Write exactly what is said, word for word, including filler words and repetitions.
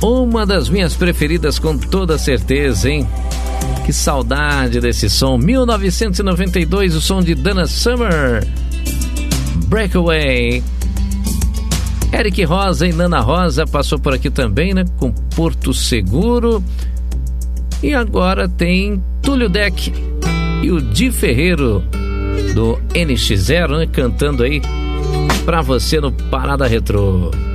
Uma das minhas preferidas com toda certeza, hein? Que saudade desse som. mil novecentos e noventa e dois, o som de Donna Summer. Breakaway. Eric Rosa e Nana Rosa passou por aqui também, né? Com Porto Seguro. E agora tem Túlio Deck e o Di Ferreiro do N X zero, né? Cantando aí pra você no Parada Retrô.